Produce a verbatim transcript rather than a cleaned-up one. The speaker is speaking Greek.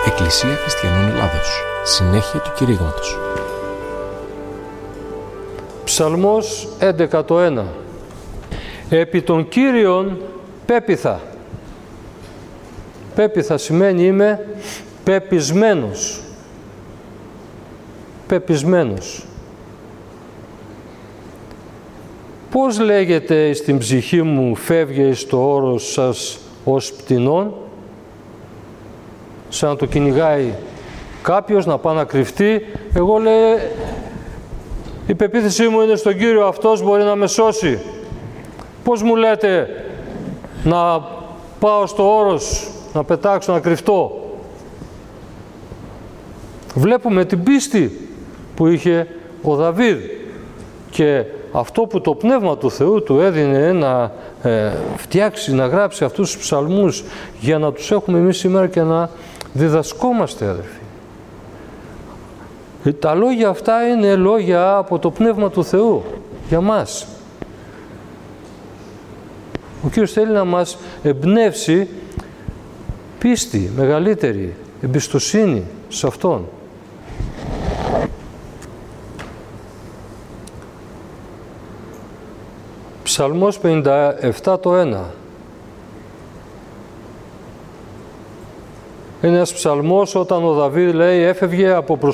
Εκκλησία Χριστιανών Ελλάδος. Συνέχεια του κηρύγματος. Ψαλμός έντεκα το ένα. Επί των Κύριων πέπιθα. Πέπιθα σημαίνει είμαι πεπισμένος. Πεπισμένος. Πώς λέγεται στην ψυχή μου φεύγε εις το όρος σας ως πτηνών, σαν να το κυνηγάει κάποιος να πάει να κρυφτεί. Εγώ λέει, η πεποίθησή μου είναι στον Κύριο, αυτός μπορεί να με σώσει. Πώς μου λέτε να πάω στο όρος, να πετάξω, να κρυφτώ? Βλέπουμε την πίστη που είχε ο Δαβίδ και αυτό που το Πνεύμα του Θεού του έδινε να ε, φτιάξει, να γράψει αυτούς τους ψαλμούς για να τους έχουμε εμείς σήμερα και να διδασκόμαστε, αδερφοί. Τα λόγια αυτά είναι λόγια από το Πνεύμα του Θεού για μας. Ο Κύριος θέλει να μας εμπνεύσει πίστη μεγαλύτερη, εμπιστοσύνη σε Αυτόν. Ψαλμός πενήντα επτά το ένα. Είναι ένας ψαλμός όταν ο Δαβίδ λέει έφευγε από